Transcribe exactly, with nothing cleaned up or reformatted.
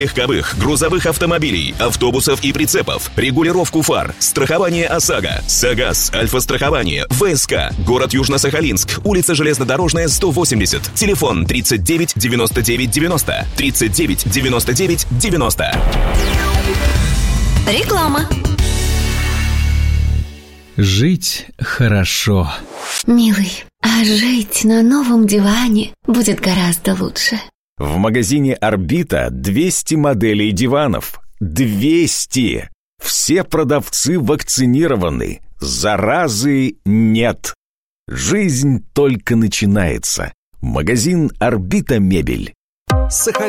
легковых, грузовых автомобилей, автобусов и прицепов, регулировку фар, страхование ОСАГО, САГАС, Альфа-страхование, ВСК, город Южно-Сахалинск, улица Железнодорожная, сто восемьдесят, телефон тридцать девять девяносто девять девяносто, тридцать девять девяносто девять девяносто. Реклама. Жить хорошо. Милый, а жить на новом диване будет гораздо лучше. В магазине «Орбита» двести моделей диванов. двести! Все продавцы вакцинированы. Заразы нет. Жизнь только начинается. Магазин «Орбита Мебель». Сахалин.